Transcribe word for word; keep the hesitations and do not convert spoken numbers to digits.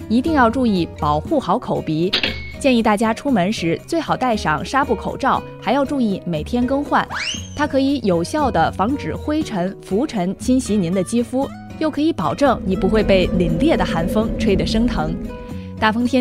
一定要注意保护好口鼻。建议大家出门时最好戴上纱布口罩，还要注意每天更换。它可以有效地防止灰尘、浮尘侵袭您的肌肤，又可以保证你不会被凛冽的寒风吹得生疼。大风天